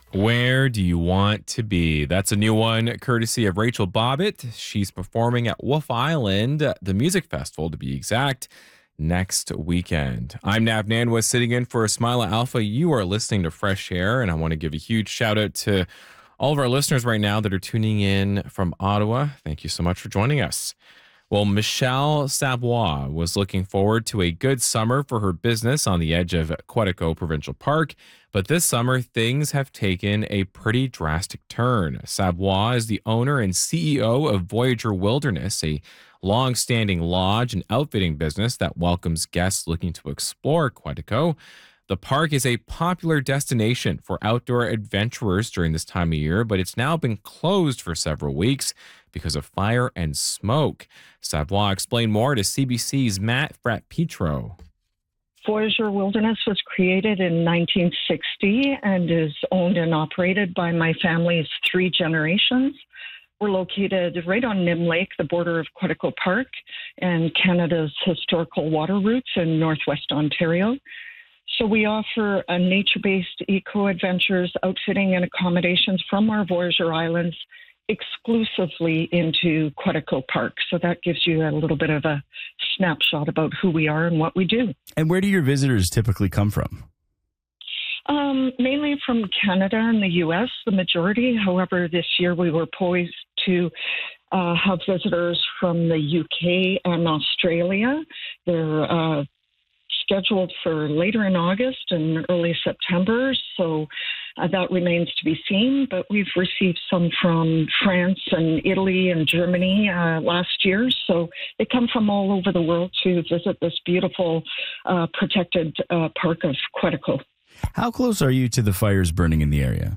Where do you want to be? That's a new one, courtesy of Rachel Bobbitt. She's performing at Wolf Island, the music festival to be exact, next weekend. I'm Nav Nanwa, sitting in for Ismaila Alpha. You are listening to Fresh Air, and I want to give a huge shout out to all of our listeners right now that are tuning in from Ottawa. Thank you so much for joining us. Well, Michelle Savoie was looking forward to a good summer for her business on the edge of Quetico Provincial Park, but this summer things have taken a pretty drastic turn. Savoie is the owner and CEO of Voyager Wilderness, a long-standing lodge and outfitting business that welcomes guests looking to explore Quetico. The park is a popular destination for outdoor adventurers during this time of year, but it's now been closed for several weeks because of fire and smoke. Savoie explained more to CBC's Matt Fratt-Petro. Voyager Wilderness was created in 1960 and is owned and operated by my family's three generations. We're located right on Nim Lake, the border of Quetico Park, and Canada's historical water routes in northwest Ontario. So we offer a nature-based eco-adventures, outfitting and accommodations from our Voyager Islands exclusively into Quetico Park. So that gives you a little bit of a snapshot about who we are and what we do. And where do your visitors typically come from? Mainly from Canada and the U.S., the majority. However, this year we were poised to have visitors from the U.K. and Australia. They're scheduled for later in August and early September, so that remains to be seen. But we've received some from France and Italy and Germany last year, so they come from all over the world to visit this beautiful protected park of Quetico. How close are you to the fires burning in the area?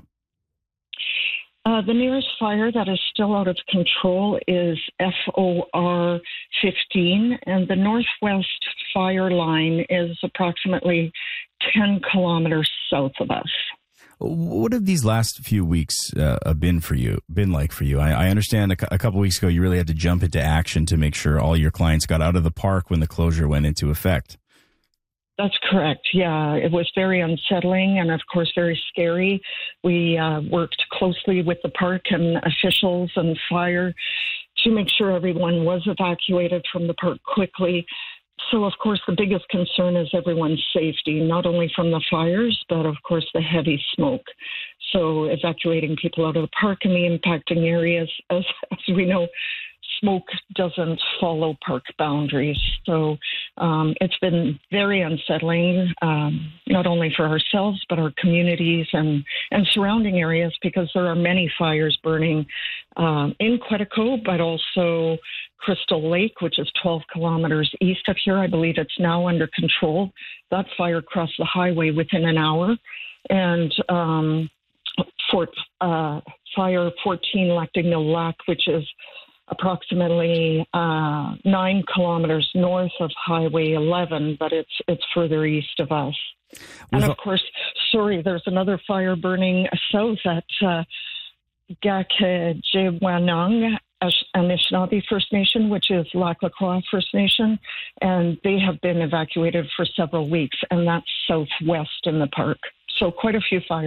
The nearest fire that is still out of control is FOR 15, and the northwest fire line is approximately 10 kilometers south of us. What have these last few weeks been like for you? I understand a couple weeks ago you really had to jump into action to make sure all your clients got out of the park when the closure went into effect. That's correct. Yeah, it was very unsettling and, of course, very scary. We worked closely with the park and officials and fire to make sure everyone was evacuated from the park quickly. So, of course, the biggest concern is everyone's safety, not only from the fires, but, of course, the heavy smoke. So evacuating people out of the park and the impacting areas, as we know, smoke doesn't follow park boundaries. So it's been very unsettling, not only for ourselves, but our communities and surrounding areas, because there are many fires burning in Quetico, but also Crystal Lake, which is 12 kilometers east of here. I believe it's now under control. That fire crossed the highway within an hour. And Fire 14 Lactigno Lac, which is approximately 9 kilometers north of Highway 11, but it's further east of us. And of course, there's another fire burning south at Gakjewanang Anishinaabe First Nation, which is Lac La Croix First Nation, and they have been evacuated for several weeks, and that's southwest in the park. So quite a few fires.